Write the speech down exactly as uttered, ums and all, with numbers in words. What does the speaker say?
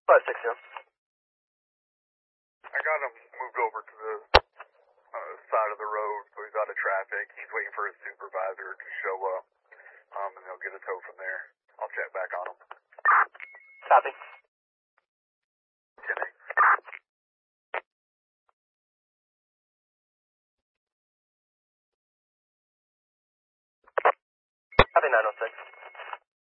five six zero. I got him moved over to the uh, side of the road, so he's out of traffic. He's waiting for his supervisor to show up, um, and they'll get a tow from there. I'll check back on him. Copy. ten eight. Copy nine oh six.